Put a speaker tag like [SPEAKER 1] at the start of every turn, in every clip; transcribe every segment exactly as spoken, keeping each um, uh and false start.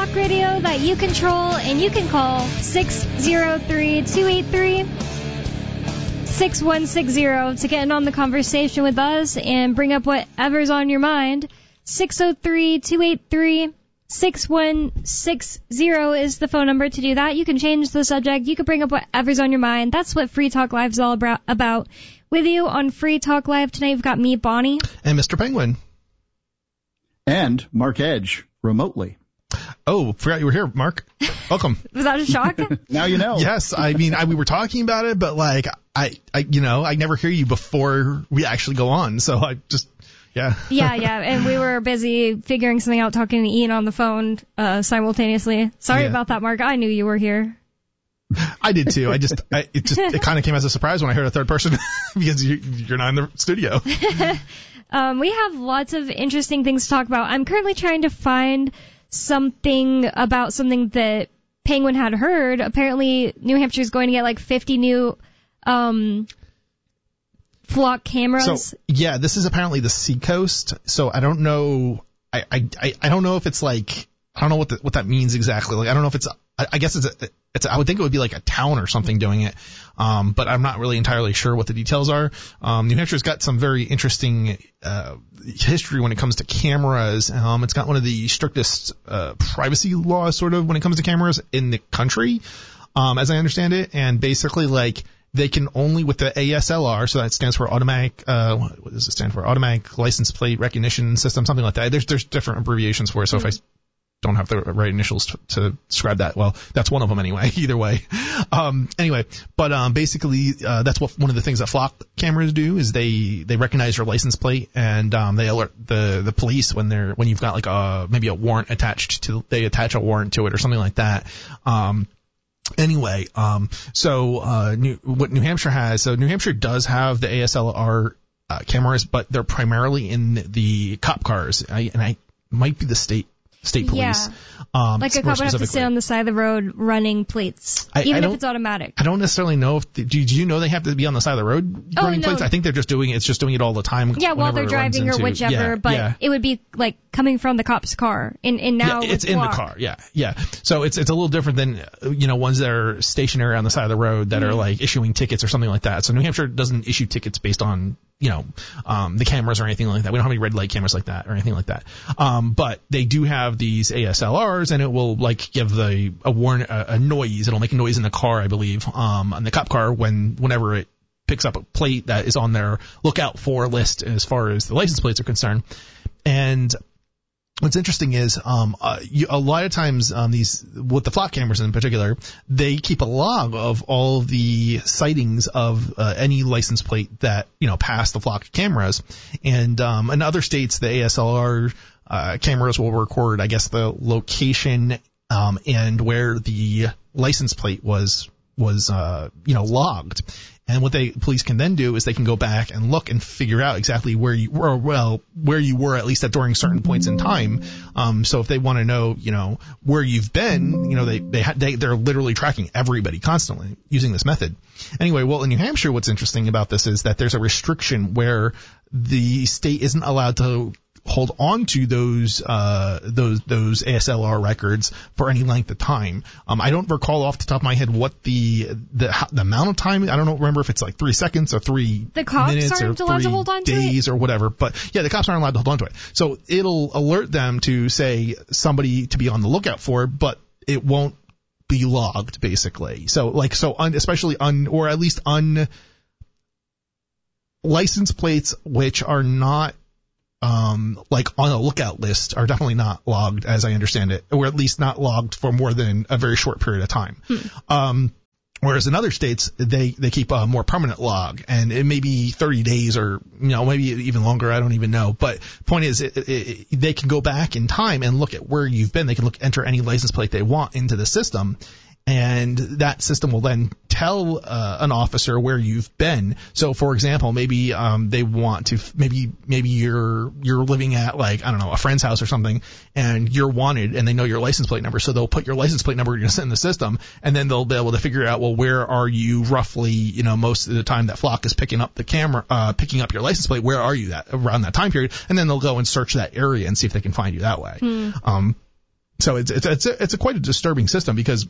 [SPEAKER 1] talk radio that you control, and you can call six oh three, two eight three, six one six zero to get in on the conversation with us and bring up whatever's on your mind. six oh three, two eight three, six one six zero is the phone number to do that. You can change the subject. You can bring up whatever's on your mind. That's what Free Talk Live is all about. With you on Free Talk Live tonight, we've got me, Bonnie.
[SPEAKER 2] And Mister Penguin.
[SPEAKER 3] And Mark Edge, remotely.
[SPEAKER 2] Oh, forgot you were here, Mark. Welcome.
[SPEAKER 1] Was that a shock?
[SPEAKER 3] Now you know.
[SPEAKER 2] Yes, I mean, I, we were talking about it, but like, I, I, you know, I never hear you before we actually go on, so I just, yeah.
[SPEAKER 1] yeah, yeah, and we were busy figuring something out, talking to Ian on the phone uh, simultaneously. Sorry
[SPEAKER 2] yeah.
[SPEAKER 1] about that, Mark. I knew you were here.
[SPEAKER 2] I did too. I just, I, it just, it kind of came as a surprise when I heard a third person because you, you're not in the studio.
[SPEAKER 1] um, we have lots of interesting things to talk about. I'm currently trying to find something about something that Penguin had heard. Apparently, New Hampshire is going to get like fifty new um, flock cameras.
[SPEAKER 2] So yeah, this is apparently the Seacoast. So I don't know. I, I, I don't know if it's like, I don't know what the, what that means exactly. Like I don't know if it's. I, I guess it's a, it's. A, I would think it would be like a town or something doing it. Um, but I'm not really entirely sure what the details are. Um, New Hampshire's got some very interesting uh, history when it comes to cameras. Um, it's got one of the strictest uh, privacy laws, sort of, when it comes to cameras in the country, um, as I understand it. And basically, like, they can only, with the A S L R, so that stands for automatic, uh, what does it stand for? Automatic License Plate Recognition System, something like that. There's there's different abbreviations for it. So mm-hmm. if I don't have the right initials to, to describe that. Well, that's one of them anyway, either way. Um, anyway, but, um, basically, uh, that's what one of the things that flock cameras do is they, they recognize your license plate and, um, they alert the, the police when they're, when you've got like a, maybe a warrant attached to, they attach a warrant to it or something like that. Um, anyway, um, so, uh, New, what New Hampshire has, so New Hampshire does have the A S L R, uh, cameras, but they're primarily in the cop cars. I, and I might be the state. State police.
[SPEAKER 1] Yeah.
[SPEAKER 2] Um,
[SPEAKER 1] like a cop would have to sit on the side of the road running plates,
[SPEAKER 2] I,
[SPEAKER 1] even
[SPEAKER 2] I
[SPEAKER 1] if it's automatic.
[SPEAKER 2] I don't necessarily know if the, do, do you know they have to be on the side of the road
[SPEAKER 1] oh,
[SPEAKER 2] running
[SPEAKER 1] no.
[SPEAKER 2] plates? I think they're just doing it. It's just doing it all the time.
[SPEAKER 1] Yeah, while they're driving or
[SPEAKER 2] into,
[SPEAKER 1] whichever.
[SPEAKER 2] Yeah,
[SPEAKER 1] but
[SPEAKER 2] yeah.
[SPEAKER 1] it would be like coming from the cop's car. And, and now
[SPEAKER 2] yeah, it's in
[SPEAKER 1] block.
[SPEAKER 2] the car. Yeah, yeah. So it's it's a little different than you know ones that are stationary on the side of the road that mm-hmm. are like issuing tickets or something like that. So New Hampshire doesn't issue tickets based on you know, um, the cameras or anything like that. We don't have any red light cameras like that or anything like that. Um, but they do have these A S L Rs, and it will like give the a warn a, a noise. It'll make a noise in the car, I believe, um, on the cop car when whenever it picks up a plate that is on their lookout for list as far as the license plates are concerned. And what's interesting is um, uh, you, a lot of times um, these with the flock cameras in particular, they keep a log of all the sightings of uh, any license plate that you know pass the flock cameras. And um, in other states, the A S L R uh, cameras will record, I guess, the location um, and where the license plate was was uh, you know logged. And what they police can then do is they can go back and look and figure out exactly where you were, well, where you were at least at during certain points in time. Um, so if they want to know, you know, where you've been, you know, they they, ha- they they're literally tracking everybody constantly using this method. Anyway, well, in New Hampshire, what's interesting about this is that there's a restriction where the state isn't allowed to hold on to those uh those those A S L R records for any length of time. Um, I don't recall off the top of my head what the the the amount of time. I don't know, remember if it's like three seconds or three
[SPEAKER 1] the cops
[SPEAKER 2] minutes
[SPEAKER 1] aren't
[SPEAKER 2] or
[SPEAKER 1] allowed
[SPEAKER 2] three
[SPEAKER 1] to hold on to
[SPEAKER 2] days
[SPEAKER 1] it?
[SPEAKER 2] Or whatever. But yeah, the cops aren't allowed to hold on to it. So it'll alert them to say somebody to be on the lookout for, but it won't be logged basically. So like so un, especially un or at least un license plates which are not Um, like on a lookout list are definitely not logged, as I understand it, or at least not logged for more than a very short period of time. Hmm. Um, whereas in other states, they, they keep a more permanent log, and it may be thirty days or, you know, maybe even longer. I don't even know. But point is, it, it, it, they can go back in time and look at where you've been. They can look, enter any license plate they want into the system. And that system will then tell uh, an officer where you've been. So, for example, maybe um, they want to, maybe maybe you're you're living at like I don't know a friend's house or something, and you're wanted, and they know your license plate number. So they'll put your license plate number in the system, and then they'll be able to figure out well where are you roughly, you know, most of the time that flock is picking up the camera, uh, picking up your license plate. Where are you that around that time period? And then they'll go and search that area and see if they can find you that way. Hmm. Um, so it's it's it's a, it's a quite a disturbing system because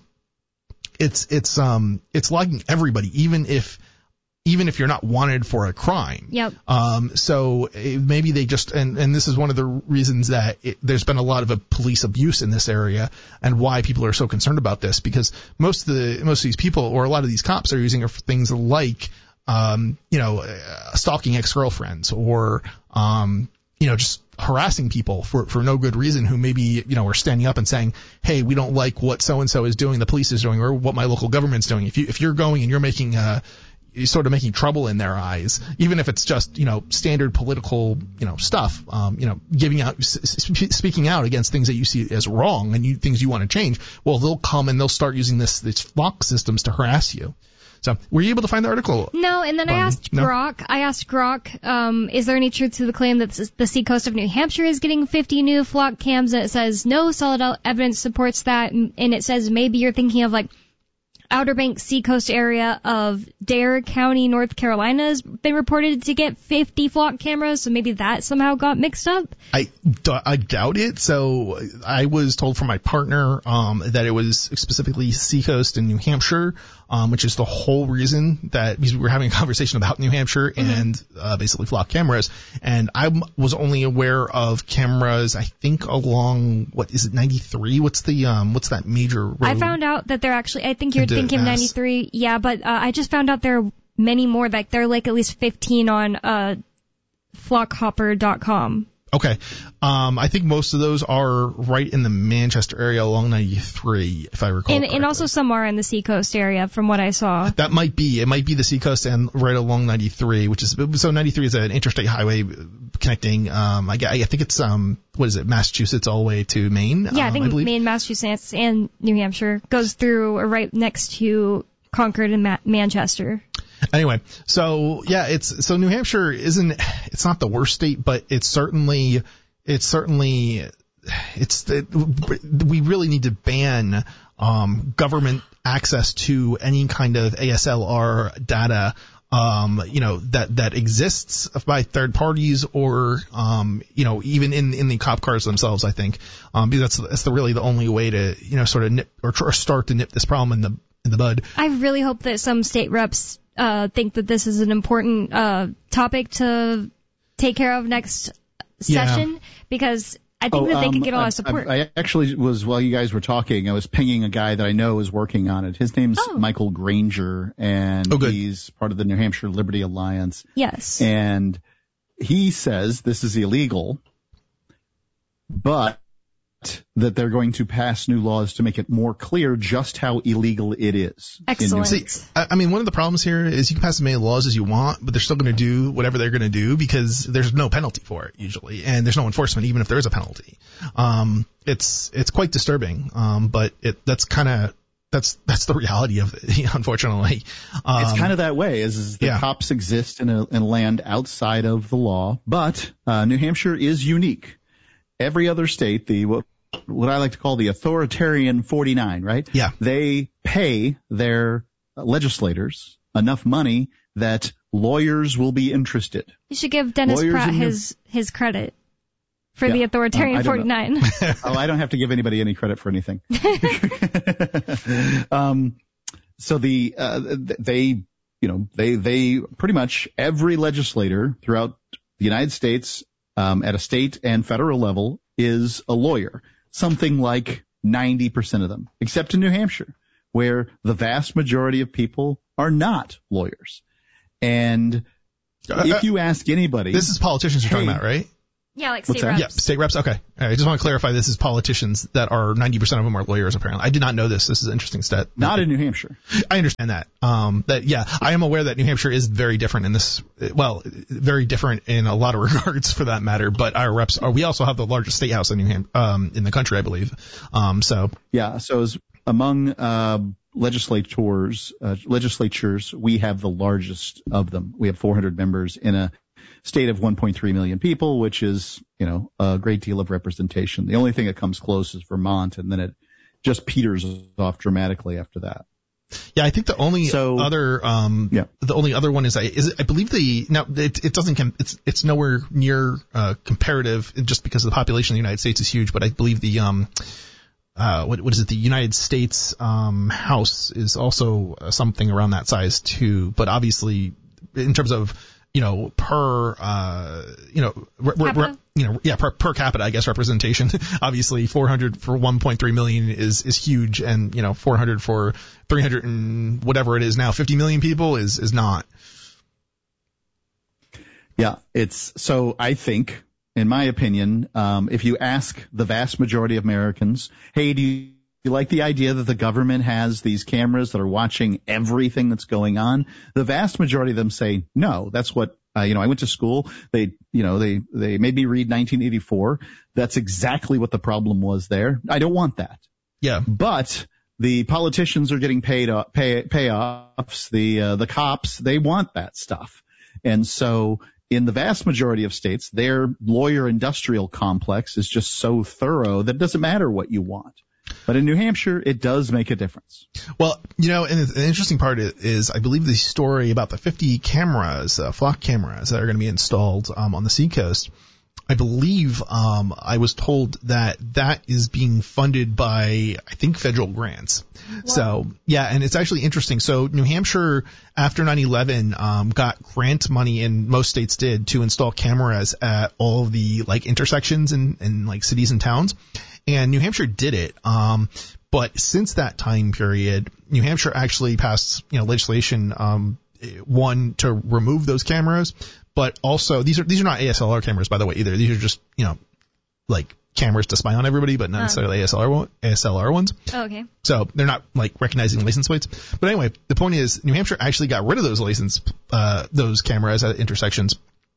[SPEAKER 2] it's it's um it's logging everybody, even if even if you're not wanted for a crime.
[SPEAKER 1] Yep.
[SPEAKER 2] Um. So it, maybe they just and and this is one of the reasons that it, there's been a lot of a police abuse in this area and why people are so concerned about this, because most of the most of these people or a lot of these cops are using it for things like um you know uh, stalking ex-girlfriends or um you know just harassing people for, for no good reason who maybe, you know, are standing up and saying, hey, we don't like what so-and-so is doing, the police is doing, or what my local government's doing. If you, if you're going and you're making, uh, you're sort of making trouble in their eyes, even if it's just, you know, standard political, you know, stuff, um, you know, giving out, sp- speaking out against things that you see as wrong and you, things you want to change, well, they'll come and they'll start using this, these flock systems to harass you. So, were you able to find the article?
[SPEAKER 1] No, and then
[SPEAKER 2] Bonnie?
[SPEAKER 1] I asked
[SPEAKER 2] No?
[SPEAKER 1] Grok, I asked Grok, um, is there any truth to the claim that the seacoast of New Hampshire is getting fifty new flock cams? And it says no solid evidence supports that, and it says maybe you're thinking of like Outer Banks seacoast area of Dare County, North Carolina has been reported to get fifty flock cameras, so maybe that somehow got mixed up.
[SPEAKER 2] I, I doubt it. So I was told from my partner um, that it was specifically seacoast in New Hampshire, um, which is the whole reason that because we were having a conversation about New Hampshire mm-hmm. and uh, basically flock cameras. And I was only aware of cameras, I think, along, what is it, ninety-three? What's the um, what's that major road?
[SPEAKER 1] I found out that they're actually, I think you're thinking ninety-three. Yeah, but uh, I just found out there are many more. Like there are like at least fifteen on uh, flock hopper dot com.
[SPEAKER 2] Okay. Um, I think most of those are right in the Manchester area along ninety-three, if I recall
[SPEAKER 1] And,
[SPEAKER 2] correctly.
[SPEAKER 1] and also some are in the seacoast area from what I saw.
[SPEAKER 2] That might be. It might be the seacoast and right along ninety-three, which is, so ninety-three is an interstate highway connecting, um, I, I think it's, um, what is it, Massachusetts all the way to Maine?
[SPEAKER 1] Yeah,
[SPEAKER 2] um,
[SPEAKER 1] I think
[SPEAKER 2] I believe.
[SPEAKER 1] Maine, Massachusetts, and New Hampshire goes through or right next to Concord and Ma- Manchester.
[SPEAKER 2] Anyway, so yeah, it's so New Hampshire isn't it's not the worst state, but it's certainly it's certainly it's it, we really need to ban um, government access to any kind of A S L R data, um, you know, that that exists by third parties or um, you know, even in in the cop cars themselves. I think um, because that's that's the really the only way to you know sort of nip or, or start to nip this problem in the in the bud.
[SPEAKER 1] I really hope that some state reps uh, think that this is an important uh, topic to take care of next session, yeah. because I think
[SPEAKER 3] oh,
[SPEAKER 1] that they
[SPEAKER 3] um,
[SPEAKER 1] could get a lot
[SPEAKER 3] I,
[SPEAKER 1] of support.
[SPEAKER 3] I, I actually was, while you guys were talking, I was pinging a guy that I know is working on it. His name's
[SPEAKER 1] oh.
[SPEAKER 3] Michael Granger, and
[SPEAKER 2] oh, good.
[SPEAKER 3] he's part of the New Hampshire Liberty Alliance.
[SPEAKER 1] Yes.
[SPEAKER 3] And he says this is illegal, but that they're going to pass new laws to make it more clear just how illegal it is.
[SPEAKER 1] Excellent.
[SPEAKER 2] See, I mean, one of the problems here is you can pass as many laws as you want, but they're still going to do whatever they're going to do because there's no penalty for it usually, and there's no enforcement even if there is a penalty. Um, it's it's quite disturbing, um, but it that's kind of that's that's the reality of it, unfortunately. Um,
[SPEAKER 3] it's kind of that way, is, is the
[SPEAKER 2] yeah.
[SPEAKER 3] cops exist in a, in a land outside of the law, but uh, New Hampshire is unique. Every other state, the what, what I like to call the authoritarian forty-nine, right?
[SPEAKER 2] Yeah.
[SPEAKER 3] They pay their legislators enough money that lawyers will be interested.
[SPEAKER 1] You should give Dennis
[SPEAKER 3] Lawyers
[SPEAKER 1] Pratt
[SPEAKER 3] in
[SPEAKER 1] his his credit for
[SPEAKER 3] Yeah.
[SPEAKER 1] the authoritarian
[SPEAKER 3] Um, I don't
[SPEAKER 1] forty-nine.
[SPEAKER 3] Oh, I don't have to give anybody any credit for anything. um, so the uh, they, you know, they they pretty much every legislator throughout the United States, um, at a state and federal level, is a lawyer. Something like ninety percent of them, except in New Hampshire, where the vast majority of people are not lawyers. And
[SPEAKER 2] Uh,
[SPEAKER 3] if you ask anybody,
[SPEAKER 2] This is politicians you're
[SPEAKER 3] hey,
[SPEAKER 2] talking about, right?
[SPEAKER 1] Yeah, like
[SPEAKER 3] What's
[SPEAKER 1] state
[SPEAKER 3] that?
[SPEAKER 1] reps.
[SPEAKER 2] Yeah, state reps. Okay. All right, I just want to clarify this is politicians that are ninety percent of them are lawyers, apparently. I did not know this. This is an interesting stat.
[SPEAKER 3] not in New Hampshire.
[SPEAKER 2] I understand that. Um, that, yeah, I am aware that New Hampshire is very different in this, well, very different in a lot of regards for that matter, but our reps are, we also have the largest state house in New Hampshire, um, in the country, I believe. Um, so.
[SPEAKER 3] Yeah, so as among uh, legislators, uh, legislatures, we have the largest of them. We have four hundred members in a state of one point three million people, which is, you know, a great deal of representation. The only thing that comes close is Vermont, and then it just peters off dramatically after that.
[SPEAKER 2] Yeah, I think the only
[SPEAKER 3] So-
[SPEAKER 2] other, um,
[SPEAKER 3] Yeah.
[SPEAKER 2] the only other one is I, is I believe the, now it, it doesn't, com- it's, it's nowhere near, uh, comparative just because the population of the United States is huge, but I believe the, um, uh, what, what is it? The United States um, House is also uh, something around that size too. But obviously, in terms of you know per uh, you know re- re- you know yeah per, per capita, I guess representation. Obviously, four hundred for one point three million is is huge, and you know four hundred for three hundred and whatever it is now, fifty million people is is not.
[SPEAKER 3] Yeah, it's so I think. In my opinion, um, if you ask the vast majority of Americans, hey, do you, you like the idea that the government has these cameras that are watching everything that's going on? The vast majority of them say, no, that's what, uh, you know, I went to school. They, you know, they, they made me read nineteen eighty-four. That's exactly what the problem was there. I don't want that.
[SPEAKER 2] Yeah.
[SPEAKER 3] But the politicians are getting paid, uh, pay, payoffs. The, uh, the cops, they want that stuff. And so, in the vast majority of states, their lawyer industrial complex is just so thorough that it doesn't matter what you want. But in New Hampshire, it does make a difference.
[SPEAKER 2] Well, you know, and the interesting part is, I believe the story about the fifty cameras, uh, flock cameras that are going to be installed um, on the seacoast. I believe um, I was told that that is being funded by, I think, federal grants. Wow. So, yeah, and it's actually interesting. So New Hampshire, after nine eleven, um, got grant money, and most states did, to install cameras at all of the, like, intersections in, in like, cities and towns. And New Hampshire did it. Um, but since that time period, New Hampshire actually passed, you know, legislation, um, one, to remove those cameras. But also, these are these are not A S L R cameras, by the way, either. These are just, you know, like cameras to spy on everybody, but not oh. necessarily A S L R, A S L R ones.
[SPEAKER 1] Oh, okay.
[SPEAKER 2] So they're not like recognizing license plates. But anyway, the point is, New Hampshire actually got rid of those license, uh, those cameras at intersections.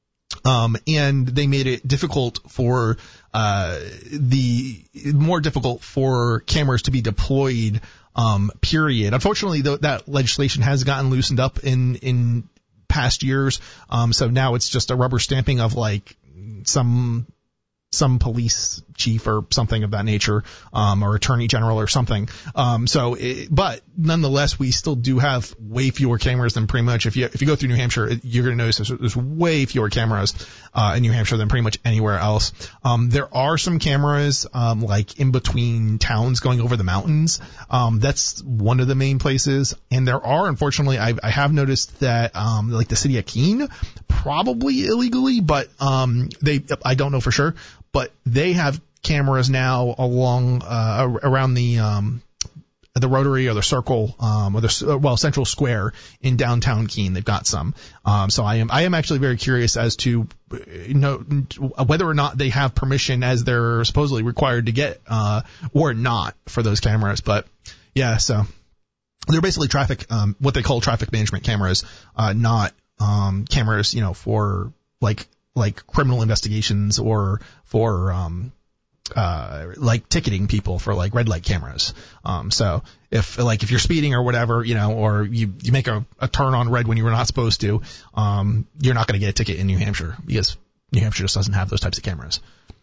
[SPEAKER 2] Um, and they made it difficult for, uh, the, more difficult for cameras to be deployed, um, period. Unfortunately, though, that legislation has gotten loosened up in, in, past years. Um, so now it's just a rubber stamping of like some, some police chief or something of that nature, um, or attorney general or something. Um, so, it, but nonetheless, we still do have way fewer cameras than pretty much, if you, if you go through New Hampshire, you're going to notice there's, there's way fewer cameras, uh, in New Hampshire than pretty much anywhere else. Um, there are some cameras, um, like in between towns going over the mountains. Um, that's one of the main places. And there are, unfortunately, I, I have noticed that, um, like the city of Keene, probably illegally, but, um, they, I don't know for sure, but they have cameras now along, uh, around the, um, the Rotary or the Circle, um, or the, well, Central Square in downtown Keene. They've got some. Um, so I am, I am actually very curious as to, you know, whether or not they have permission as they're supposedly required to get, uh, or not for those cameras. But yeah, so they're basically traffic, um, what they call traffic management cameras, uh, not, um, cameras, you know, for like, like criminal investigations or for, um, uh, like ticketing people for like red light cameras. Um, so if like, if you're speeding or whatever, you know, or you, you make a, a turn on red when you were not supposed to, um, you're not going to get a ticket in New Hampshire because New Hampshire just doesn't have those types of cameras.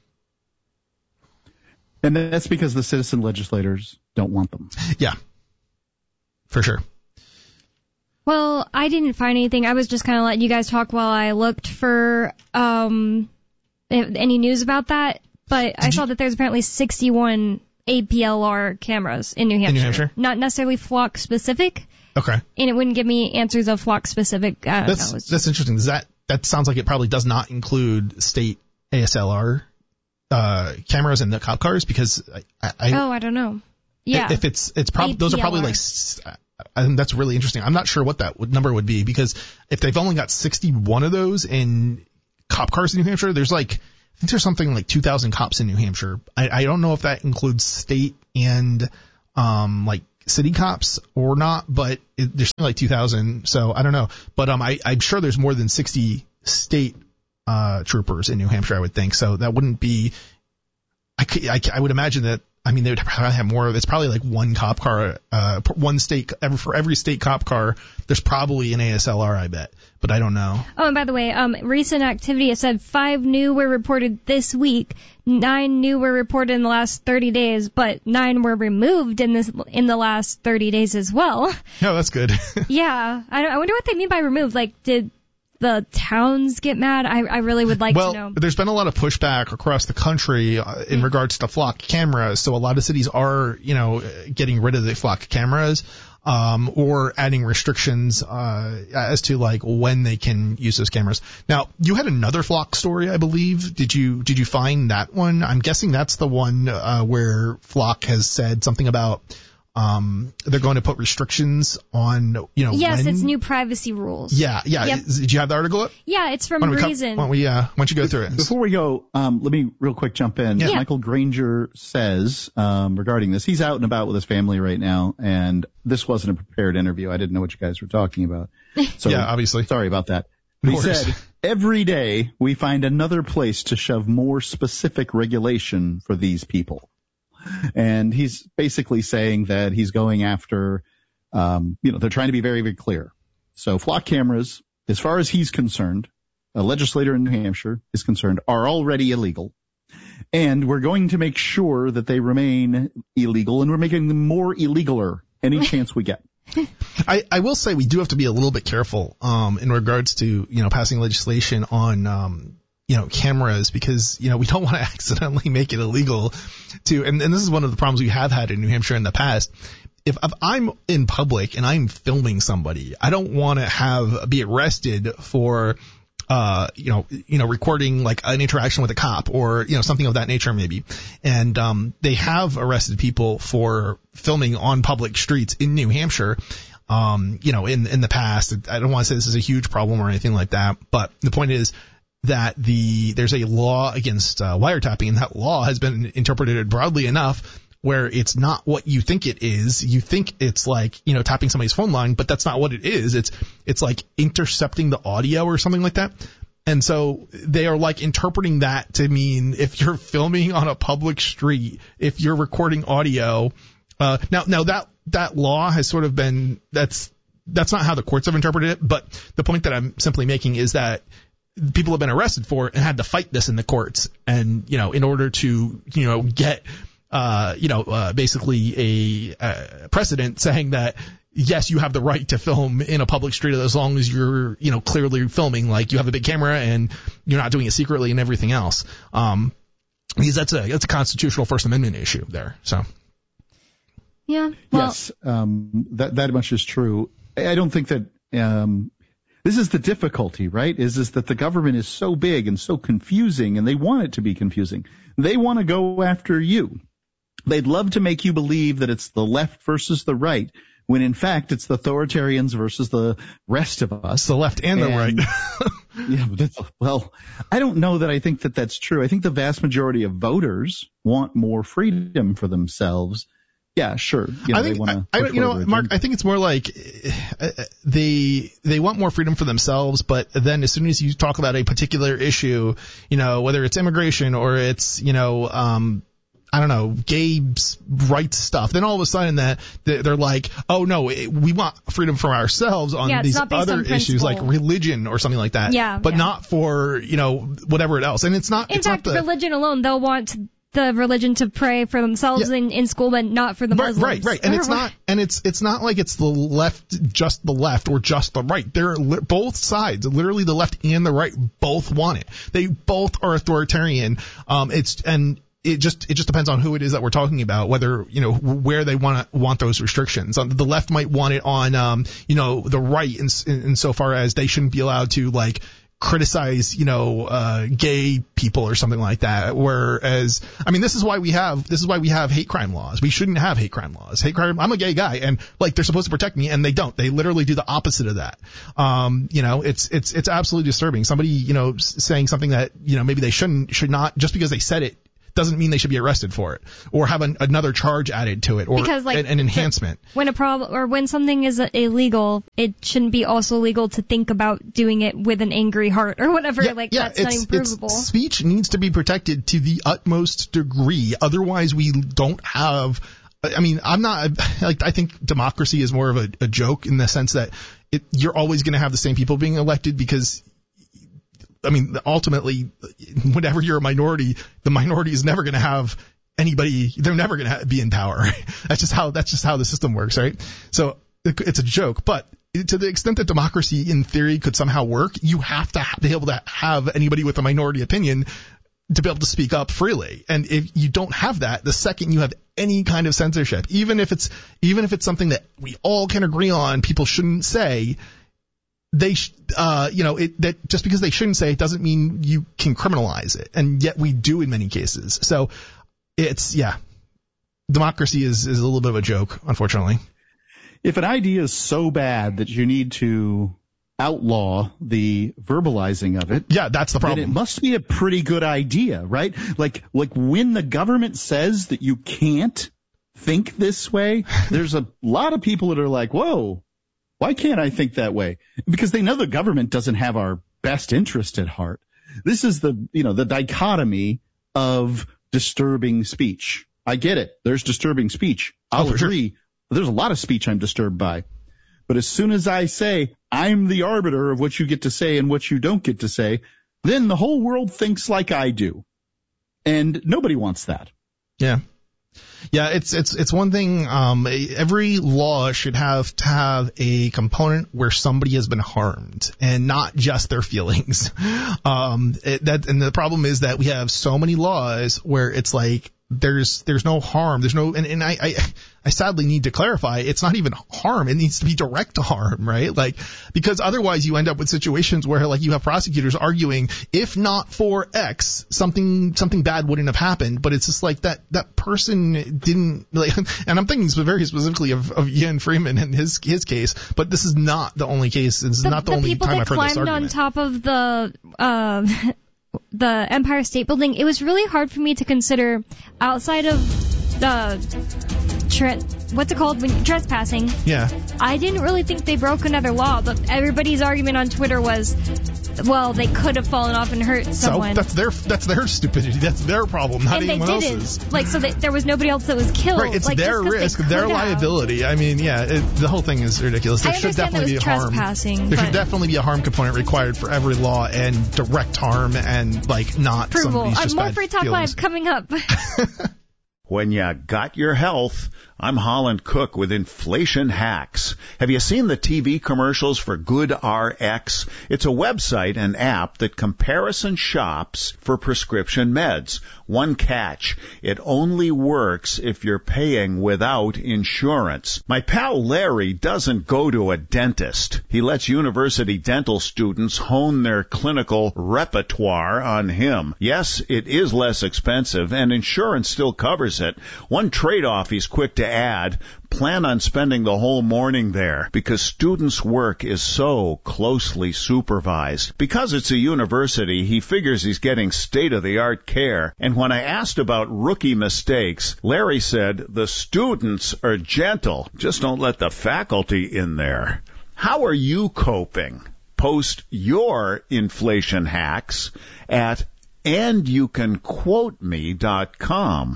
[SPEAKER 3] And that's because the citizen legislators don't want them.
[SPEAKER 2] Yeah, for sure.
[SPEAKER 1] Well, I didn't find anything. I was just kind of letting you guys talk while I looked for um any news about that. But Did I saw you... that there's apparently sixty-one A P L R cameras in New Hampshire.
[SPEAKER 2] In New Hampshire?
[SPEAKER 1] Not necessarily flock specific.
[SPEAKER 2] Okay.
[SPEAKER 1] And it wouldn't give me answers of flock specific. I don't
[SPEAKER 2] that's
[SPEAKER 1] know. Just...
[SPEAKER 2] that's interesting. Does that that sounds like it probably does not include state A S L R uh cameras in the cop cars because I, I
[SPEAKER 1] oh I don't know. Yeah.
[SPEAKER 2] If it's it's probably those are probably like. I think that's really interesting. I'm not sure what that would, number would be because if they've only got sixty-one of those in cop cars in New Hampshire, there's like, I think there's something like two thousand cops in New Hampshire. I, I don't know if that includes state and, um, like city cops or not, but it, there's like two thousand. So I don't know, but, um, I, I'm sure there's more than sixty state, uh, troopers in New Hampshire, I would think. So that wouldn't be, I could, I, I would imagine that, I mean, they would probably have more. It's probably like one cop car, uh, one state, every, for every state cop car, there's probably an A S L R, I bet. But I don't know.
[SPEAKER 1] Oh, and by the way, um, recent activity, it said five new were reported this week, nine new were reported in the last thirty days, but nine were removed in this, in the last thirty days as well.
[SPEAKER 2] Yeah, that's good.
[SPEAKER 1] Yeah. I, I wonder what they mean by removed. Like, did, the towns get mad? I, I really would like
[SPEAKER 2] well,
[SPEAKER 1] to know.
[SPEAKER 2] There's been a lot of pushback across the country uh, in mm-hmm. regards to flock cameras. So a lot of cities are, you know, getting rid of the flock cameras. Um, or adding restrictions, uh, as to like when they can use those cameras. Now, you had another flock story, I believe. Did you, did you find that one? I'm guessing that's the one, uh, where Flock has said something about, um, they're going to put restrictions on, you know,
[SPEAKER 1] yes,
[SPEAKER 2] when...
[SPEAKER 1] it's new privacy rules.
[SPEAKER 2] Yeah, yeah.
[SPEAKER 1] Yep.
[SPEAKER 2] Is, did you have the article up?
[SPEAKER 1] Yeah, it's from
[SPEAKER 2] why
[SPEAKER 1] Reason.
[SPEAKER 2] Why don't we, uh, why don't you go through it?
[SPEAKER 3] Before we go, um, let me real quick jump in.
[SPEAKER 1] Yeah.
[SPEAKER 3] Michael Granger says, um, regarding this, he's out and about with his family right now, and this wasn't a prepared interview. I didn't know what you guys were talking about. So,
[SPEAKER 2] yeah, obviously.
[SPEAKER 3] Sorry about that. He said, every day we find another place to shove more specific regulation for these people. And he's basically saying that he's going after, um, you know, they're trying to be very, very clear. So flock cameras, as far as he's concerned, a legislator in New Hampshire is concerned, are already illegal. And we're going to make sure that they remain illegal, and we're making them more illegaler any chance we get.
[SPEAKER 2] I, I will say we do have to be a little bit careful, um, in regards to, you know, passing legislation on, um, you know, cameras, because, you know, we don't want to accidentally make it illegal to, and, and this is one of the problems we have had in New Hampshire in the past. If, if I'm in public and I'm filming somebody, I don't want to have, be arrested for, uh, you know, you know, recording like an interaction with a cop or, you know, something of that nature maybe. And, um, they have arrested people for filming on public streets in New Hampshire. Um, you know, in, in the past. I don't want to say this is a huge problem or anything like that, but the point is, that the there's a law against uh, wiretapping, and that law has been interpreted broadly enough where it's not what you think it is. You think it's like, you know, tapping somebody's phone line, but that's not what it is. It's it's like intercepting the audio or something like that. And so they are like interpreting that to mean if you're filming on a public street, if you're recording audio. Uh, now, now that that law has sort of been that's that's not how the courts have interpreted it. But the point that I'm simply making is that people have been arrested for it and had to fight this in the courts. And, you know, in order to, you know, get, uh, you know, uh, basically a, a precedent saying that, yes, you have the right to film in a public street as long as you're, you know, clearly filming, like you have a big camera and you're not doing it secretly and everything else. Um, because that's a, that's a constitutional First Amendment issue there. So.
[SPEAKER 1] Yeah. Well,
[SPEAKER 3] yes. Um, that, that much is true. I don't think that, um, this is the difficulty, right? Is is that the government is so big and so confusing, and they want it to be confusing. They want to go after you. They'd love to make you believe that it's the left versus the right, when in fact it's the authoritarians versus the rest of us.
[SPEAKER 2] It's the left and, and the right.
[SPEAKER 3] Yeah, but that's, well, I don't know that I think that that's true. I think the vast majority of voters want more freedom for themselves. Yeah, sure. You know,
[SPEAKER 2] I think,
[SPEAKER 3] they wanna
[SPEAKER 2] I, I, you know, Mark, I think it's more like uh, they they want more freedom for themselves, but then as soon as you talk about a particular issue, you know, whether it's immigration or it's, you know, um, I don't know, gay rights stuff, then all of a sudden that they're like, oh no, we want freedom for ourselves on
[SPEAKER 1] yeah,
[SPEAKER 2] these
[SPEAKER 1] other
[SPEAKER 2] on issues like religion or something like that.
[SPEAKER 1] Yeah,
[SPEAKER 2] but
[SPEAKER 1] yeah.
[SPEAKER 2] not for, you know, whatever else. And it's not.
[SPEAKER 1] In
[SPEAKER 2] it's
[SPEAKER 1] fact,
[SPEAKER 2] not the,
[SPEAKER 1] religion alone, they'll want the religion to pray for themselves yeah. in, in school, but not for the
[SPEAKER 2] right,
[SPEAKER 1] Muslims.
[SPEAKER 2] Right, right, and it's not, and it's it's not like it's the left, just the left, or just the right. They're li- both sides, literally the left and the right, both want it. They both are authoritarian. Um, it's and it just it just depends on who it is that we're talking about, whether, you know, where they want to want those restrictions. Um, the left might want it on, um, you know, the right, in, in, in so far as they shouldn't be allowed to like criticize, you know, uh, gay people or something like that. Whereas, I mean, this is why we have, this is why we have hate crime laws. We shouldn't have hate crime laws. Hate crime, I'm a gay guy and like they're supposed to protect me and they don't. They literally do the opposite of that. Um, you know, it's, it's, it's absolutely disturbing. Somebody, you know, saying something that, you know, maybe they shouldn't, should not, just because they said it doesn't mean they should be arrested for it or have an, another charge added to it or
[SPEAKER 1] because, like,
[SPEAKER 2] an, an enhancement.
[SPEAKER 1] When a problem or when something is illegal, it shouldn't be also legal to think about doing it with an angry heart or whatever.
[SPEAKER 2] Yeah,
[SPEAKER 1] like
[SPEAKER 2] yeah,
[SPEAKER 1] that's not even provable.
[SPEAKER 2] It's, speech needs to be protected to the utmost degree. Otherwise, we don't have. I mean, I'm not like I think democracy is more of a, a joke in the sense that it, you're always going to have the same people being elected because. I mean, ultimately, whenever you're a minority, the minority is never going to have anybody. They're never going to be in power. That's just how that's just how the system works, right? So it's a joke, but to the extent that democracy in theory could somehow work, you have to be able to have anybody with a minority opinion to be able to speak up freely. And if you don't have that, the second you have any kind of censorship, even if it's even if it's something that we all can agree on people shouldn't say, they sh- uh you know it that just because they shouldn't say it doesn't mean you can criminalize it, and yet we do in many cases. So it's yeah democracy is is a little bit of a joke, unfortunately.
[SPEAKER 3] If an idea is so bad that you need to outlaw the verbalizing of it,
[SPEAKER 2] yeah, that's the problem.
[SPEAKER 3] Then it must be a pretty good idea, right? Like, like when the government says that you can't think this way, there's a lot of people that are like, whoa, why can't I think that way? Because they know the government doesn't have our best interest at heart. This is the, you know, the dichotomy of disturbing speech. I get it. There's disturbing speech. I'll
[SPEAKER 2] oh,
[SPEAKER 3] agree. Sure. There's a lot of speech I'm disturbed by. But as soon as I say I'm the arbiter of what you get to say and what you don't get to say, then the whole world thinks like I do. And nobody wants that.
[SPEAKER 2] Yeah. Yeah, it's it's it's one thing. Um, every law should have to have a component where somebody has been harmed, and not just their feelings. Um, it, that and the problem is that we have so many laws where it's like there's there's no harm, there's no, and, and I, I I sadly need to clarify, it's not even harm, it needs to be direct harm, right? Like, because otherwise you end up with situations where like you have prosecutors arguing, if not for X, something something bad wouldn't have happened, but it's just like that that person didn't, like, and I'm thinking very specifically of, of Ian Freeman and his his case, but this is not the only case, this is
[SPEAKER 1] the,
[SPEAKER 2] not the,
[SPEAKER 1] the
[SPEAKER 2] only time I've heard this argument.
[SPEAKER 1] The people that climbed on top of the uh, the Empire State Building, it was really hard for me to consider outside of the tre- what's it called when trespassing.
[SPEAKER 2] Yeah.
[SPEAKER 1] I didn't really think they broke another law, but everybody's argument on Twitter was, well, they could have fallen off and hurt someone.
[SPEAKER 2] So that's their that's their stupidity. That's their problem, not
[SPEAKER 1] and
[SPEAKER 2] anyone
[SPEAKER 1] they didn't.
[SPEAKER 2] else's.
[SPEAKER 1] Like, so they, there was nobody else that was killed.
[SPEAKER 2] Right, it's
[SPEAKER 1] like,
[SPEAKER 2] their risk, their liability. I mean, yeah, it, the whole thing is ridiculous. There
[SPEAKER 1] I
[SPEAKER 2] should definitely
[SPEAKER 1] that was
[SPEAKER 2] be a harm.
[SPEAKER 1] Trespassing,
[SPEAKER 2] there
[SPEAKER 1] but
[SPEAKER 2] should definitely be a harm component required for every law, and direct harm, and like not
[SPEAKER 1] Approval.
[SPEAKER 2] somebody's
[SPEAKER 1] Uh,
[SPEAKER 2] just
[SPEAKER 1] more
[SPEAKER 2] bad
[SPEAKER 1] Free Talk
[SPEAKER 2] feelings.
[SPEAKER 1] Live coming up.
[SPEAKER 4] When you got your health, I'm Holland Cook with Inflation Hacks. Have you seen the T V commercials for GoodRx? It's a website and app that comparison shops for prescription meds. One catch, it only works if you're paying without insurance. My pal Larry doesn't go to a dentist. He lets university dental students hone their clinical repertoire on him. Yes, it is less expensive, and insurance still covers it. One trade-off he's quick to add, plan on spending the whole morning there because students' work is so closely supervised. Because it's a university, he figures he's getting state-of-the-art care. And when I asked about rookie mistakes, Larry said, the students are gentle. Just don't let the faculty in there. How are you coping? Post your inflation hacks at and you can quote me dot com.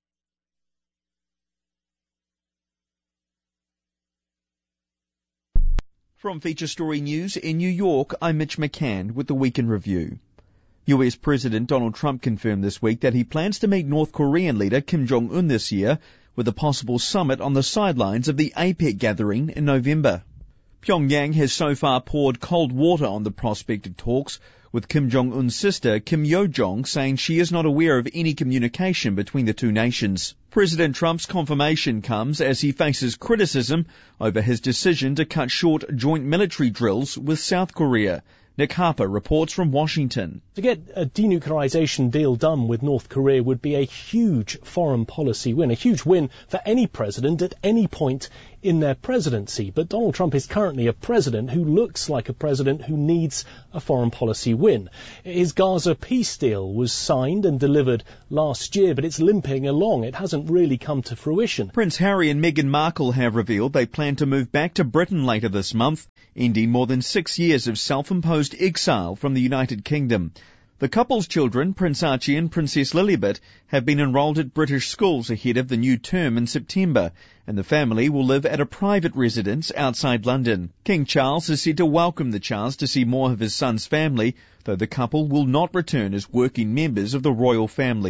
[SPEAKER 5] From Feature Story News in New York, I'm Mitch McCann with the Week in Review. U S President Donald Trump confirmed this week that he plans to meet North Korean leader Kim Jong-un this year with a possible summit on the sidelines of the APEC gathering in November. Pyongyang has so far poured cold water on the prospect of talks, with Kim Jong-un's sister Kim Yo-jong saying she is not aware of any communication between the two nations. President Trump's confirmation comes as he faces criticism over his decision to cut short joint military drills with South Korea. Nick Harper reports from Washington.
[SPEAKER 6] To get a denuclearization deal done with North Korea would be a huge foreign policy win, a huge win for any president at any point in their presidency. But Donald Trump is currently a president who looks like a president who needs a foreign policy win. His Gaza peace deal was signed and delivered last year, but it's limping along. It hasn't really come to fruition.
[SPEAKER 5] Prince Harry and Meghan Markle have revealed they plan to move back to Britain later this month, ending more than six years of self-imposed exile from the United Kingdom. The couple's children, Prince Archie and Princess Lilibet, have been enrolled at British schools ahead of the new term in September, and the family will live at a private residence outside London. King Charles is said to welcome the chance to see more of his son's family, though the couple will not return as working members of the royal family.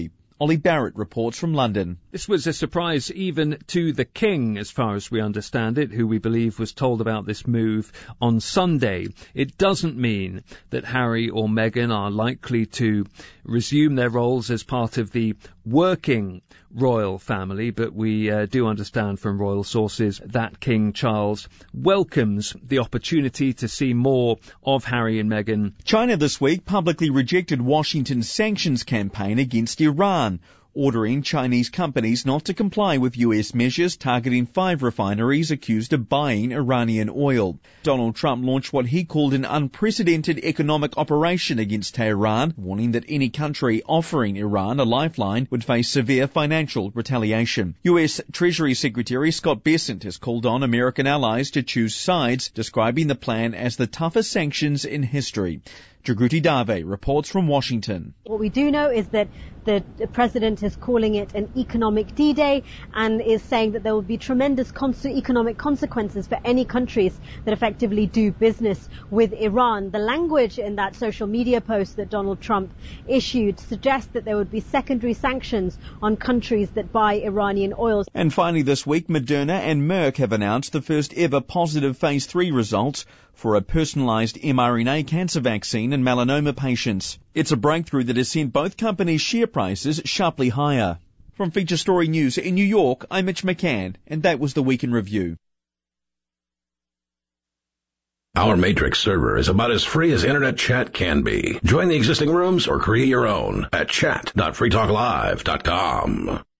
[SPEAKER 5] Ollie Barrett reports from London.
[SPEAKER 7] This was a surprise even to the King, as far as we understand it, who we believe was told about this move on Sunday. It doesn't mean that Harry or Meghan are likely to resume their roles as part of the working royal family, but we uh, do understand from royal sources that King Charles welcomes the opportunity to see more of Harry and Meghan.
[SPEAKER 5] China this week publicly rejected Washington's sanctions campaign against Iran, ordering Chinese companies not to comply with U S measures targeting five refineries accused of buying Iranian oil. Donald Trump launched what he called an unprecedented economic operation against Tehran, warning that any country offering Iran a lifeline would face severe financial retaliation. U S Treasury Secretary Scott Bessent has called on American allies to choose sides, describing the plan as the toughest sanctions in history. Jagruti Dave reports from Washington.
[SPEAKER 8] What we do know is that the president is calling it an economic D-Day and is saying that there will be tremendous cons- economic consequences for any countries that effectively do business with Iran. The language in that social media post that Donald Trump issued suggests that there would be secondary sanctions on countries that buy Iranian oil.
[SPEAKER 5] And finally this week, Moderna and Merck have announced the first ever positive phase three results for a personalized mRNA cancer vaccine in melanoma patients. It's a breakthrough that has sent both companies' share prices sharply higher. From Feature Story News in New York, I'm Mitch McCann, and that was the Week in Review.
[SPEAKER 9] Our Matrix server is about as free as internet chat can be. Join the existing rooms or create your own at chat dot free talk live dot com.